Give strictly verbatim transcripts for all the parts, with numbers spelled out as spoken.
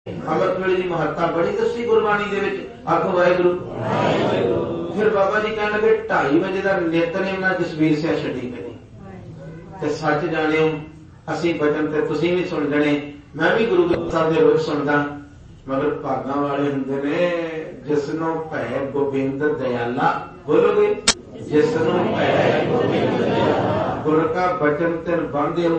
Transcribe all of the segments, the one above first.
अमृत वेले की महत्ता बड़ी दसी गुरबाणी दे विच। आखो वाहिगुरू। फिर बाबा जी कहने लगे ढाई बजे का नितनेम ना जसवीर सिंह छड्डी करी ते सच जाने असी बचन ते तुसीं भी सुन जने, मैं भी गुरु ग्रंथ साहिब दे रोज सुनदा, मगर भागां वाले हुंदे ने जिसनों भै गोबिंद दयाला। बोलोगे जिसनों भै गोबिंद दयाला, गुरु का बचन तिन बंदियो।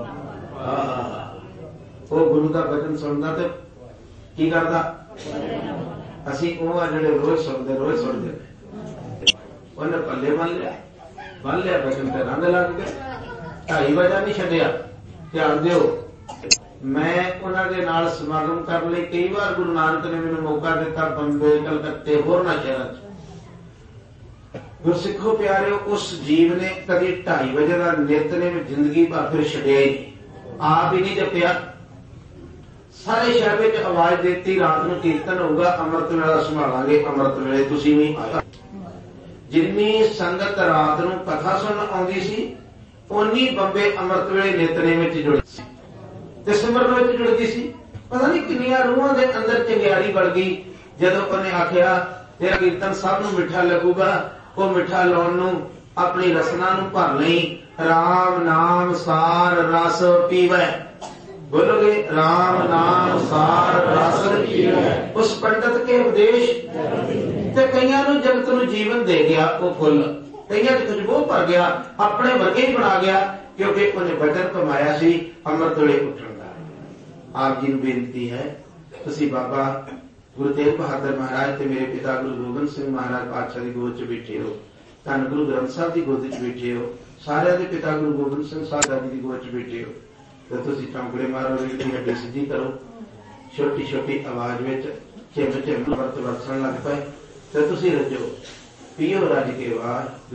वो गुरु का बचन सुनदा ते की करदा, असी वो आ जिहड़े रोज सुनदे रोज सुनदे। उन्हें पल्ले बन लिया बन लिया बचन ते रंग लग गए। ढाई बजा नहीं छड्डिया। ध्यान दिओ, मैं उन्होंने नाल समागम करने लई कई बार गुरु नानक ने मैनूं मौका दिता, बंबे कलकत्ते होरना शहरां। गुरसिखो प्यारिओ, उस जीव ने कभी ढाई बजे का नितनेम जिंदगी भर फिर छड्डिया ही नहीं, आप ही नहीं जपिया। सारे शहर में आवाज देती रात को कीर्तन होगा, अमृत वेला संभालांगे, अमृत वेले तुसीं भी आया। जिन्नी संगत रात को कथा सुन आउंदी सी उन्नी बंबे अमृत वेले नितनेम विच जुड़ ते सिमरन विच जुड़दी सी। पता नहीं किन्नियां रूहां दे अंदर चंगियारी बढ़ गई जदों उन्हें आखिया तेरा कीर्तन सब नूं मिठा लगूगा। वो मिठा लाउण नूं अपनी रसना नूं भर लई, राम नाम सार रस पीवै। बोलोगे राम नाम सार रस पीवै। उस पंडित के उपदेश ते कईयां नूं जगत नूं जीवन दे गया। वो फुल कईयां च खुशबू भर गया, अपने वर्गे ही बना गया, क्योंकि उन्हें वचन कमाया सी अमृत वेले उठण दा। आप जी नूं बेनती है, तुसीं बाबा गुरु तेग बहादुर महाराज ते मेरे पिता गुरु गोबिंद सिंह महाराज पातशाह की गोद च बैठे हो, धन गुरु ग्रंथ साहिब की गोद च बैठे हो, सारे दे पिता गुरु गोबिंद सिंह साहिब जी की गोद च बैठे हो, तो तुसीं चौंकड़े मारो, रेडी हड्डी सीधी करो, छोटी छोटी आवाज में झिम झिम वर्त वरसन लग पे, तो तुसीं रजो, पियो रज के वार।